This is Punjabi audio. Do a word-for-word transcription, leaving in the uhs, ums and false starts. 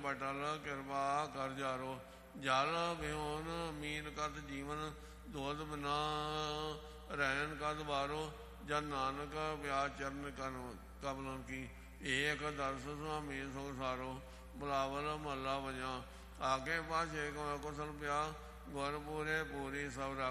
ਬਟਲ ਕਿਰਪਾ ਕਰ ਜਾਰੋ। ਜਲ ਵਿਹੋਨ ਮੀਨ ਕਦ ਜੀਵਨ, ਦੋਧ ਬਿਨਾ ਰਹਿਣ ਕਦ ਵਾਰੋ। ਜਨ ਨਾਨਕ ਵਿਆਹ ਚਰਨ ਕਨ ਕਬਲਨ ਕੀ, ਏਕ ਦਰਸ ਸੁਆਮੀ ਸੁਖ ਸਾਰੋ। ਬੁਲਾਵਲ ਮਹੱਲਾ ਵਜਾ, ਆਗੇ ਪਾਛੇ ਕਉ ਕੁਸਲ ਪਿਆ, ਗੁਰ ਪੂਰੇ ਪੂਰੀ ਸਭ